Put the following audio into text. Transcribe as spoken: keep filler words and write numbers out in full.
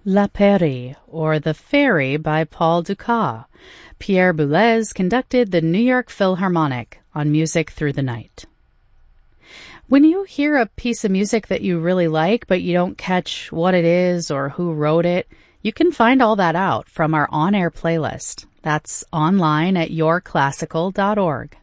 La Pairie, or The Fairy by Paul Dukas. Pierre Boulez conducted the New York Philharmonic on Music Through the Night. When you hear a piece of music that you really like, but you don't catch what it is or who wrote it, you can find all that out from our on-air playlist. That's online at your classical dot org.